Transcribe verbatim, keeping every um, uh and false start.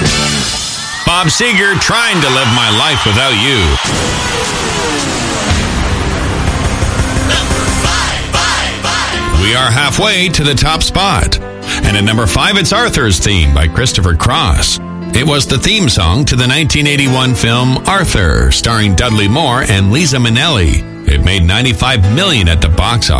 Bob Seger, Trying to Live My Life Without You. Number five, five, five. We are halfway to the top spot. And at number five, it's Arthur's Theme by Christopher Cross. It was the theme song to the nineteen eighty-one film Arthur, starring Dudley Moore and Liza Minnelli. It made ninety-five million dollars at the box office.